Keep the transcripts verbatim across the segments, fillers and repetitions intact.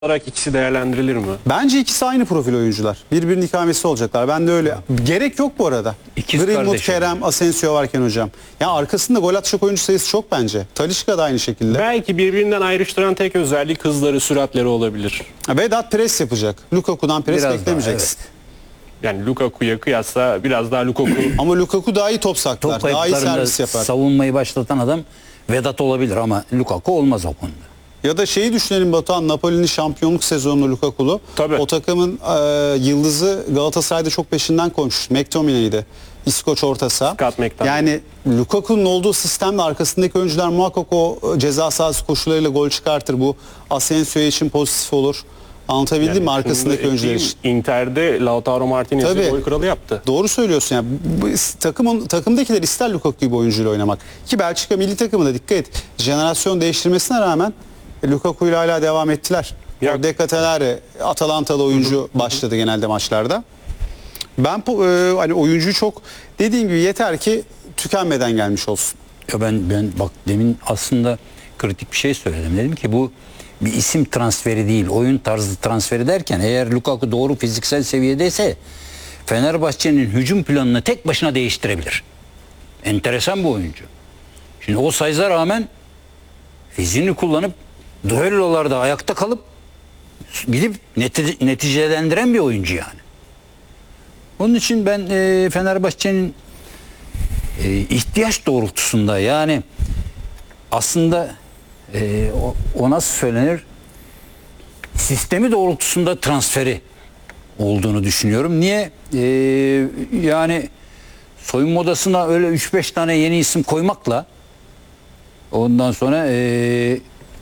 olarak ikisi değerlendirilir mi? Bence ikisi aynı profil oyuncular. Birbirinin ikamesi olacaklar. Ben de öyle. Gerek yok bu arada. İkiz Greenwood, kardeşim. Kerem, Asensio varken hocam. Ya arkasında gol atacak oyuncu sayısı çok bence. Talisca da aynı şekilde. Belki birbirinden ayrıştıran tek özellik hızları, süratleri olabilir. Vedat pres yapacak. Lukaku'dan pres Biraz daha, beklemeyeceksin. evet. Yani Lukaku'ya kıyasla biraz daha Lukaku Ama Lukaku daha iyi top saklar. Top Daha iyi kayıplarında servis yapar. savunmayı başlatan adam Vedat olabilir ama Lukaku olmaz o konuda. Ya da şeyi düşünelim Batuhan, Napoli'nin şampiyonluk sezonunu Lukaku'lu. Tabii. O takımın e, yıldızı Galatasaray'da çok peşinden koşmuş. McTominay'di. İskoç orta saha. Scott McTominay. Yani Lukaku'nun olduğu sistemle arkasındaki oyuncular muhakkak o ceza sahası koşularıyla gol çıkartır. Bu Asensio için pozitif olur. Anlatabildim Yani mi arkasındaki şunu oyuncular ekleyeyim, için? Inter'de Lautaro Martinez'i Tabii. gol kralı yaptı. Doğru söylüyorsun ya. Bu, takımın takımdakiler ister Lukaku gibi oyuncuyla oynamak. Ki Belçika milli takımına dikkat et. Jenerasyon değiştirmesine rağmen Lukaku ile hala devam ettiler. Ya- Ya. Decatelare Atalantalı oyuncu başladı genelde maçlarda. Ben bu e, hani oyuncu çok dediğim gibi yeter ki tükenmeden gelmiş olsun. Ya ben ben bak demin aslında kritik bir şey söyledim. Dedim ki bu bir isim transferi değil, oyun tarzı transferi derken eğer Lukaku doğru fiziksel seviyedeyse Fenerbahçe'nin hücum planını tek başına değiştirebilir. Enteresan bir oyuncu. Şimdi o size'a rağmen fiziğini kullanıp düellolarda ayakta kalıp gidip neti- neticelendiren bir oyuncu yani. Onun için ben e, Fenerbahçe'nin e, ihtiyaç doğrultusunda yani aslında e, o, o nasıl söylenir? Sistemi doğrultusunda transferi olduğunu düşünüyorum. Niye? E, yani soyunma odasına öyle üç beş tane yeni isim koymakla ondan sonra e,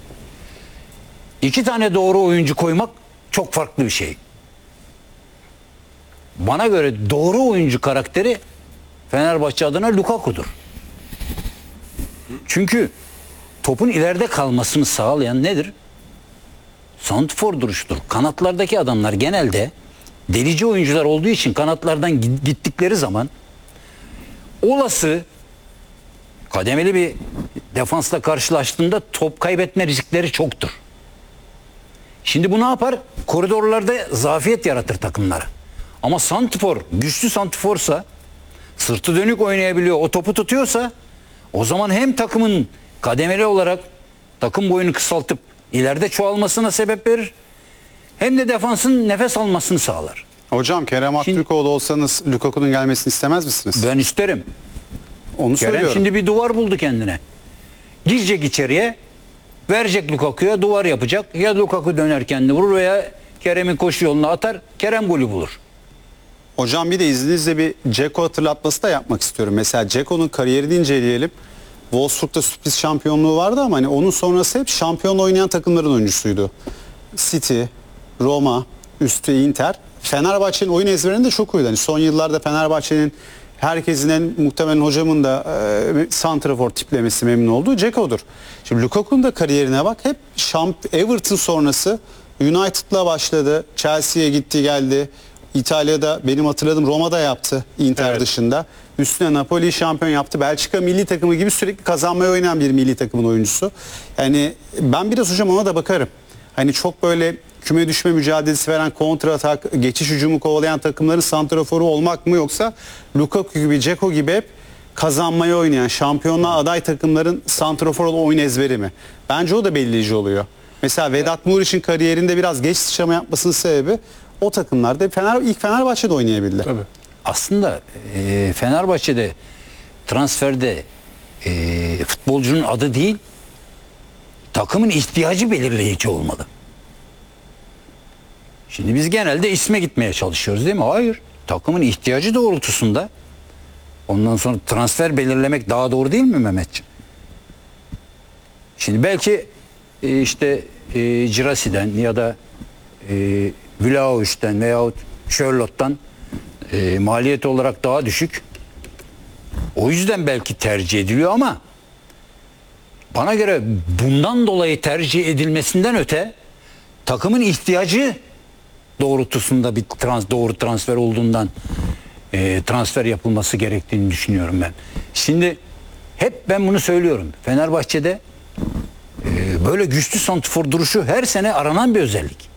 iki tane doğru oyuncu koymak çok farklı bir şey. Bana göre doğru oyuncu karakteri Fenerbahçe adına Lukaku'dur. Çünkü topun ileride kalmasını sağlayan nedir? Santrfor duruşudur. Kanatlardaki adamlar genelde delici oyuncular olduğu için kanatlardan gittikleri zaman olası kademeli bir defansla karşılaştığında top kaybetme riskleri çoktur. Şimdi bu ne yapar? Koridorlarda zafiyet yaratır takımlara. Ama santrfor, güçlü santrforsa, sırtı dönük oynayabiliyor, o topu tutuyorsa o zaman hem takımın kademeli olarak takım boyunu kısaltıp ileride çoğalmasına sebep verir hem de defansın nefes almasını sağlar. Hocam Kerem Aktürkoğlu olsanız Lukaku'nun gelmesini istemez misiniz? Ben isterim. Onu Kerem söylüyorum. şimdi bir duvar buldu kendine. Girecek içeriye, verecek Lukaku'ya, duvar yapacak. Ya Lukaku döner kendini vurur veya Kerem'in koşu yoluna atar, Kerem golü bulur. Hocam bir de izninizle bir Dzeko hatırlatması da yapmak istiyorum. Mesela Dzeko'nun kariyerini inceleyelim. Wolfsburg'da sürpriz şampiyonluğu vardı ama hani onun sonrası hep şampiyon oynayan takımların oyuncusuydu. City, Roma, üstü Inter. Fenerbahçe'nin oyun ezberinde de çok uydu. Hani son yıllarda Fenerbahçe'nin herkesin en muhtemelen hocamın da e, santrafor tiplemesi memnun olduğu Dzeko'dur. Şimdi Lukaku'nun da kariyerine bak. Hep şamp Everton sonrası United'la başladı. Chelsea'ye gitti geldi. İtalya'da benim hatırladığım Roma'da yaptı Inter Evet. dışında. Üstüne Napoli şampiyon yaptı. Belçika milli takımı gibi sürekli kazanmaya oynayan bir milli takımın oyuncusu. Yani ben biraz hocam ona da bakarım. Hani çok böyle küme düşme mücadelesi veren kontra atak, geçiş hücumu kovalayan takımların santraforu olmak mı yoksa Lukaku gibi, Dzeko gibi hep kazanmaya oynayan, şampiyonluğa aday takımların santrafor oyun ezberi mi? Bence o da belirleyici oluyor. Mesela Vedat Muriç'in kariyerinde biraz geç sıçrama yapmasının sebebi o takımlarda Fener, ilk Fenerbahçe'de oynayabildi. Tabii. Aslında e, Fenerbahçe'de transferde e, futbolcunun adı değil, takımın ihtiyacı belirleyici olmalı. Şimdi biz genelde isme gitmeye çalışıyoruz değil mi? Hayır. Takımın ihtiyacı doğrultusunda ondan sonra transfer belirlemek daha doğru değil mi Mehmetciğim? Şimdi belki e, işte e, Cirasi'den ya da e, Vlahovic'den veyahut Charlotte'dan e, maliyet olarak daha düşük. O yüzden belki tercih ediliyor ama bana göre bundan dolayı tercih edilmesinden öte takımın ihtiyacı doğrultusunda bir trans, doğru transfer olduğundan e, transfer yapılması gerektiğini düşünüyorum ben. Şimdi hep ben bunu söylüyorum. Fenerbahçe'de e, böyle güçlü santrfor duruşu her sene aranan bir özellik.